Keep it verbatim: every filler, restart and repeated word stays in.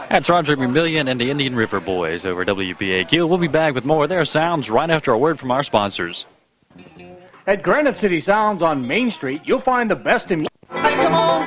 That's Roger McMillian and the Indian River Boys over W P A Q. We'll be back with more of their sounds right after a word from our sponsors. At Granite City Sounds on Main Street, you'll find the best in